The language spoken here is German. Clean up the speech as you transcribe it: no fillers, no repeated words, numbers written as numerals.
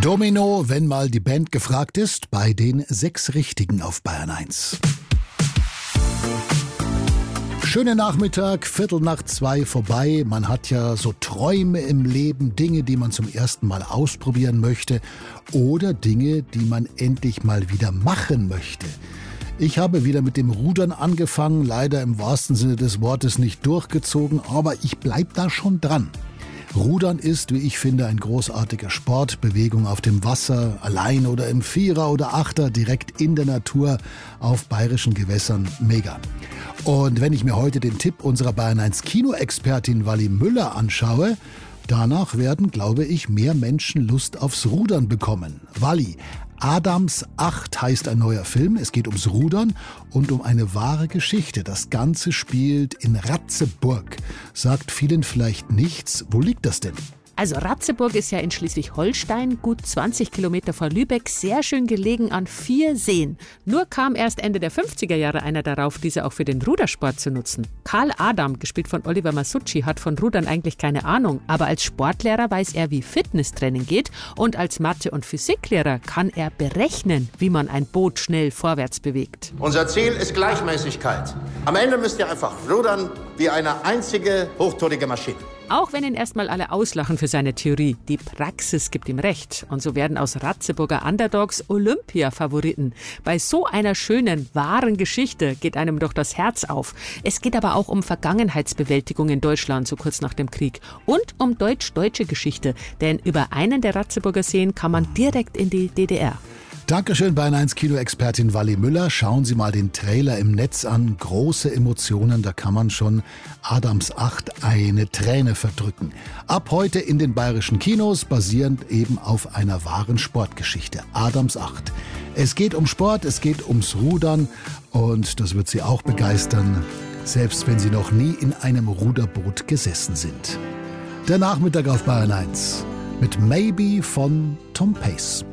Domino, wenn mal die Band gefragt ist, bei den 6 Richtigen auf Bayern 1. Schöner Nachmittag, 1:15 vorbei. Man hat ja so Träume im Leben, Dinge, die man zum ersten Mal ausprobieren möchte oder Dinge, die man endlich mal wieder machen möchte. Ich habe wieder mit dem Rudern angefangen, leider im wahrsten Sinne des Wortes nicht durchgezogen, aber ich bleib da schon dran. Rudern ist, wie ich finde, ein großartiger Sport. Bewegung auf dem Wasser, allein oder im Vierer oder Achter, direkt in der Natur, auf bayerischen Gewässern, mega. Und wenn ich mir heute den Tipp unserer Bayern 1 Kinoexpertin Wally Müller anschaue, danach werden, glaube ich, mehr Menschen Lust aufs Rudern bekommen. Wally, Adams 8 heißt ein neuer Film. Es geht ums Rudern und um eine wahre Geschichte. Das Ganze spielt in Ratzeburg. Sagt vielen vielleicht nichts. Wo liegt das denn? Also Ratzeburg ist ja in Schleswig-Holstein, gut 20 Kilometer vor Lübeck, sehr schön gelegen an 4 Seen. Nur kam erst Ende der 50er Jahre einer darauf, diese auch für den Rudersport zu nutzen. Karl Adam, gespielt von Oliver Masucci, hat von Rudern eigentlich keine Ahnung, aber als Sportlehrer weiß er, wie Fitnesstraining geht und als Mathe- und Physiklehrer kann er berechnen, wie man ein Boot schnell vorwärts bewegt. Unser Ziel ist Gleichmäßigkeit. Am Ende müsst ihr einfach rudern wie eine einzige hochtonige Maschine. Auch wenn ihn erstmal alle auslachen für seine Theorie, die Praxis gibt ihm recht. Und so werden aus Ratzeburger Underdogs Olympia-Favoriten. Bei so einer schönen, wahren Geschichte geht einem doch das Herz auf. Es geht aber auch um Vergangenheitsbewältigung in Deutschland, so kurz nach dem Krieg. Und um deutsch-deutsche Geschichte, denn über einen der Ratzeburger Seen kann man direkt in die DDR. Dankeschön, Bayern 1 Kinoexpertin Wally Müller. Schauen Sie mal den Trailer im Netz an. Große Emotionen, da kann man schon Adams 8 eine Träne verdrücken. Ab heute in den bayerischen Kinos, basierend eben auf einer wahren Sportgeschichte. Adams 8. Es geht um Sport, es geht ums Rudern und das wird Sie auch begeistern, selbst wenn Sie noch nie in einem Ruderboot gesessen sind. Der Nachmittag auf Bayern 1 mit Maybe von Tom Pace.